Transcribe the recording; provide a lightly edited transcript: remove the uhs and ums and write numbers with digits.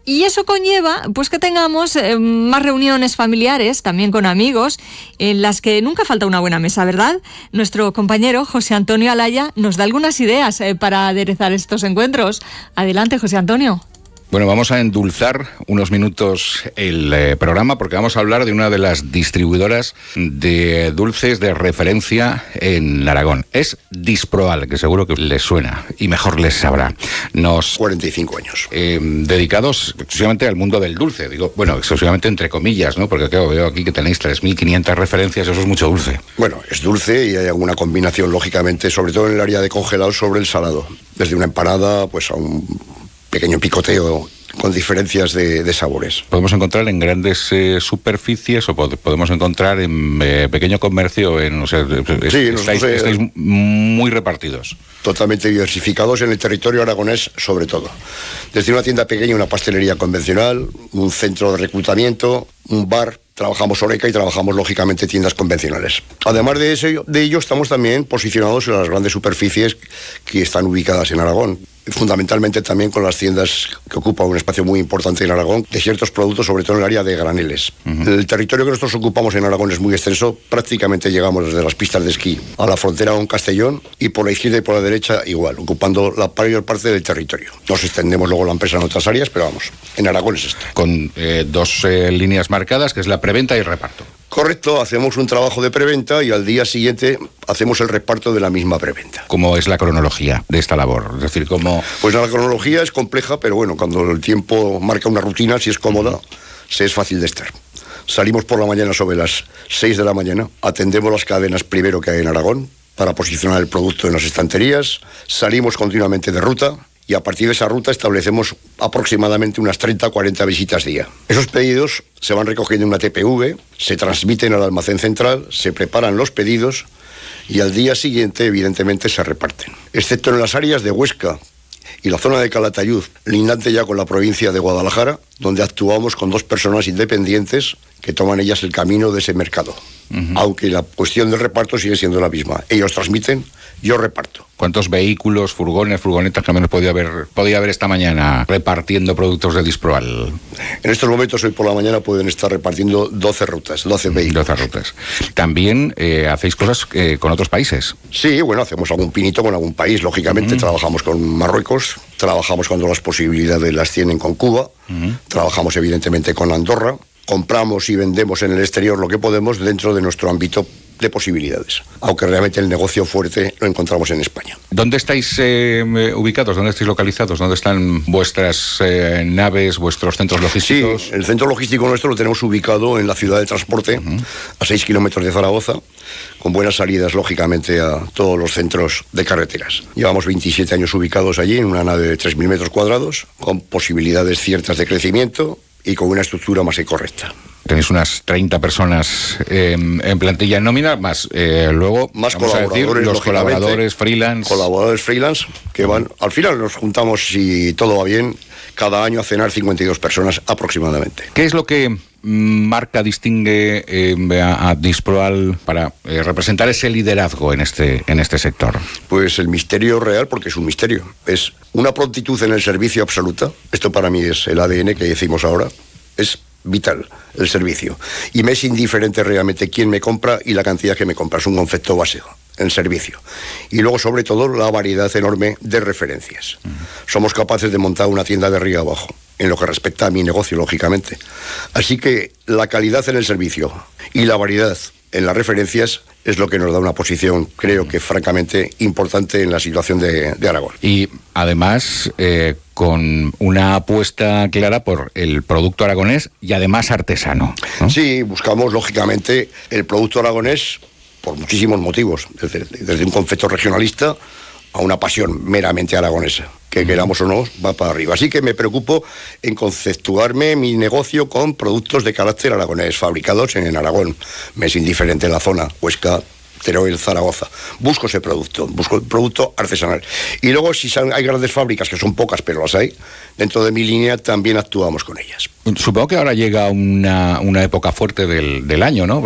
Y eso conlleva pues que tengamos más reuniones familiares, también con amigos, en las que nunca falta una buena mesa, ¿verdad? Nuestro compañero José Antonio Alaya nos da algunas ideas para aderezar estos encuentros. Adelante, José Antonio. Bueno, vamos a endulzar unos minutos el programa porque vamos a hablar de una de las distribuidoras de dulces de referencia en Aragón. Es Disproal, que seguro que les suena y mejor les sabrá. 45 años. Dedicados exclusivamente al mundo del dulce. Digo, bueno, exclusivamente entre comillas, ¿no? Porque claro, veo aquí que tenéis 3.500 referencias, eso es mucho dulce. Bueno, es dulce y hay alguna combinación, lógicamente, sobre todo en el área de congelados sobre el salado. Desde una empanada, pues a un pequeño picoteo con diferencias de sabores. ¿Podemos encontrar en grandes superficies o podemos encontrar en pequeño comercio? Estáis muy repartidos. Totalmente diversificados en el territorio aragonés, sobre todo. Desde una tienda pequeña, una pastelería convencional, un centro de reclutamiento, un bar. Trabajamos Oreca y trabajamos, lógicamente, tiendas convencionales. Además de ello, estamos también posicionados en las grandes superficies que están ubicadas en Aragón. Fundamentalmente también con las tiendas que ocupan un espacio muy importante en Aragón, de ciertos productos, sobre todo en el área de graneles. El territorio que nosotros ocupamos en Aragón es muy extenso. Prácticamente llegamos desde las pistas de esquí a la frontera con Castellón y por la izquierda y por la derecha igual, ocupando la mayor parte del territorio. Nos extendemos luego la empresa en otras áreas, pero vamos, en Aragón es esto. Con dos líneas marcadas, que es la preventa y el reparto. Correcto, hacemos un trabajo de preventa y al día siguiente hacemos el reparto de la misma preventa. ¿Cómo es la cronología de esta labor? Es decir, ¿cómo...? Pues la cronología es compleja, pero bueno, cuando el tiempo marca una rutina, si es cómoda, se es fácil de estar. Salimos por la mañana sobre las 6 de la mañana, atendemos las cadenas primero que hay en Aragón para posicionar el producto en las estanterías, salimos continuamente de ruta y a partir de esa ruta establecemos aproximadamente unas 30 o 40 visitas día. Esos pedidos se van recogiendo en una TPV, se transmiten al almacén central, se preparan los pedidos y al día siguiente, evidentemente, se reparten. Excepto en las áreas de Huesca y la zona de Calatayud, lindante ya con la provincia de Guadalajara, donde actuamos con 2 personas independientes que toman ellas el camino de ese mercado. Aunque la cuestión del reparto sigue siendo la misma. Ellos transmiten, yo reparto. ¿Cuántos vehículos, furgonetas camiones podía haber esta mañana repartiendo productos de Disproal? En estos momentos, hoy por la mañana, pueden estar repartiendo 12 rutas, 12 vehículos. 12 rutas. También hacéis cosas con otros países. Sí, bueno, hacemos algún pinito con algún país, lógicamente. Trabajamos con Marruecos, trabajamos cuando las posibilidades las tienen con Cuba, trabajamos evidentemente con Andorra. Compramos y vendemos en el exterior lo que podemos dentro de nuestro ámbito de posibilidades, aunque realmente el negocio fuerte lo encontramos en España. ¿Dónde estáis ubicados? ¿Dónde estáis localizados? ¿Dónde están vuestras naves, vuestros centros logísticos? Sí, el centro logístico nuestro lo tenemos ubicado en la ciudad de transporte, a 6 kilómetros de Zaragoza, con buenas salidas, lógicamente, a todos los centros de carreteras. Llevamos 27 años ubicados allí, en una nave de 3.000 metros cuadrados, con posibilidades ciertas de crecimiento y con una estructura más que correcta. Tenéis unas 30 personas en plantilla en nómina, más luego, más vamos a decir, los colaboradores freelance. Colaboradores freelance, que van, al final nos juntamos, si todo va bien, cada año a cenar 52 personas aproximadamente. ¿Qué es lo que distingue a Disproal para representar ese liderazgo en este sector? Pues el misterio real, porque es un misterio. Es una prontitud en el servicio absoluta. Esto para mí es el ADN que decimos ahora. Es vital el servicio. Y me es indiferente realmente quién me compra y la cantidad que me compra. Es un concepto básico, el servicio. Y luego, sobre todo, la variedad enorme de referencias. Somos capaces de montar una tienda de arriba abajo, en lo que respecta a mi negocio, lógicamente. Así que la calidad en el servicio y la variedad en las referencias es lo que nos da una posición, creo que francamente importante en la situación de Aragón. Y además, con una apuesta clara por el producto aragonés y además artesano, ¿no? Sí, buscamos lógicamente el producto aragonés por muchísimos motivos, desde un concepto regionalista a una pasión meramente aragonesa, que queramos o no, va para arriba. Así que me preocupo en conceptuarme mi negocio con productos de carácter aragonés, fabricados en Aragón. Me es indiferente la zona, Huesca, Teruel, Zaragoza. Busco ese producto, busco el producto artesanal. Y luego, si hay grandes fábricas, que son pocas, pero las hay, dentro de mi línea también actuamos con ellas. Supongo que ahora llega una época fuerte del año, ¿no?